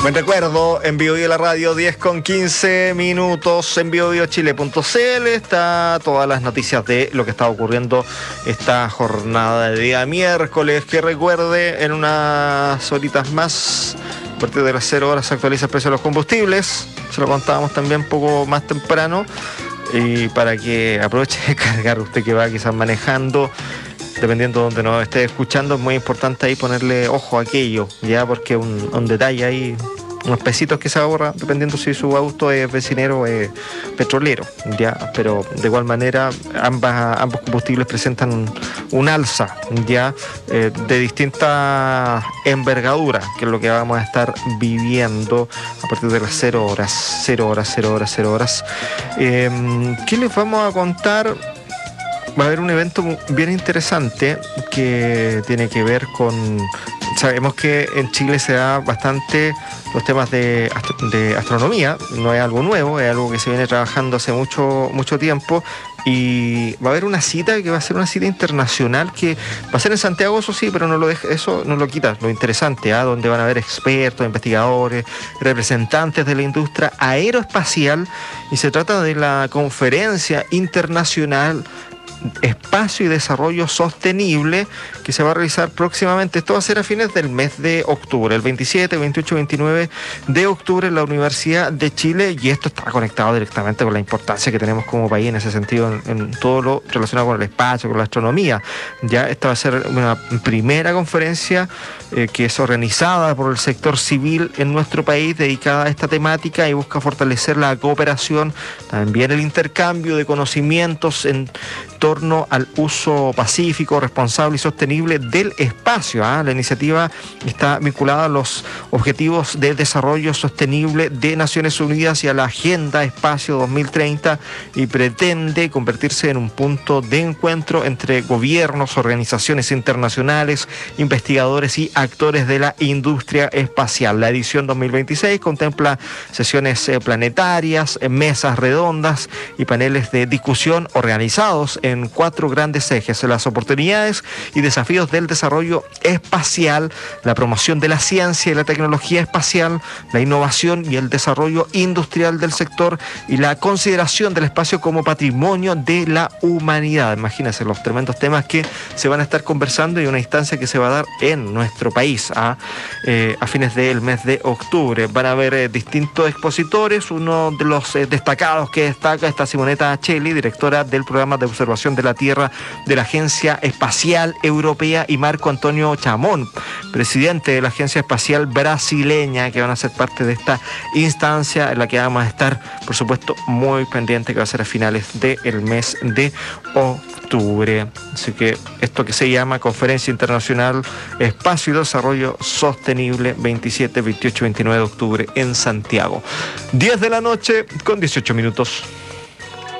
Buen recuerdo, en Bio Bio la radio, 10:15 en biobiochile.cl está todas las noticias de lo que está ocurriendo esta jornada de día miércoles. Que recuerde, en unas horitas más, a partir de las 0 horas, se actualiza el precio de los combustibles. Se lo contábamos también un poco más temprano. Y para que aproveche de cargar, usted que va quizás manejando, dependiendo de donde nos esté escuchando, es muy importante ahí ponerle ojo a aquello, ya, porque un detalle ahí, unos pesitos que se ahorra, dependiendo si su auto es vecinero o es petrolero, ya, pero de igual manera ambos combustibles presentan un alza, ya, de distinta envergadura, que es lo que vamos a estar viviendo a partir de las 0 horas. ¿Qué les vamos a contar? Va a haber un evento bien interesante que tiene que ver con... Sabemos que en Chile se da bastante los temas de astronomía, no es algo nuevo, es algo que se viene trabajando hace mucho tiempo, y va a haber una cita que va a ser una cita internacional que va a ser en Santiago, eso sí, pero eso no lo quita lo interesante, donde van a haber expertos, investigadores, representantes de la industria aeroespacial, y se trata de la Conferencia Internacional Espacio y Desarrollo Sostenible, que se va a realizar próximamente. Esto va a ser a fines del mes de octubre, el 27, 28, 29 de octubre, en la Universidad de Chile, y esto está conectado directamente con la importancia que tenemos como país en ese sentido, en todo lo relacionado con el espacio, con la astronomía. Ya esta va a ser una primera conferencia que es organizada por el sector civil en nuestro país, dedicada a esta temática, y busca fortalecer la cooperación, también el intercambio de conocimientos en torno al uso pacífico, responsable y sostenible del espacio. La iniciativa está vinculada a los Objetivos de Desarrollo Sostenible de Naciones Unidas y a la Agenda Espacio 2030, y pretende convertirse en un punto de encuentro entre gobiernos, organizaciones internacionales, investigadores y actores de la industria espacial. La edición 2026 contempla sesiones planetarias, mesas redondas y paneles de discusión organizados en 4 grandes ejes: las oportunidades y desafíos del desarrollo espacial, la promoción de la ciencia y la tecnología espacial, la innovación y el desarrollo industrial del sector, y la consideración del espacio como patrimonio de la humanidad. Imagínense los tremendos temas que se van a estar conversando, y una instancia que se va a dar en nuestro país a fines del mes de octubre. Van a haber distintos expositores. Uno de los destacados que destaca está Simonetta Acelli, directora del programa de observación de la Tierra de la Agencia Espacial Europea, y Marco Antonio Chamón, presidente de la Agencia Espacial Brasileña, que van a ser parte de esta instancia, en la que vamos a estar, por supuesto, muy pendiente, que va a ser a finales del mes de octubre. Así que esto que se llama Conferencia Internacional Espacio y Desarrollo Sostenible, 27, 28, 29 de octubre en Santiago. 10 de la noche con 18 minutos.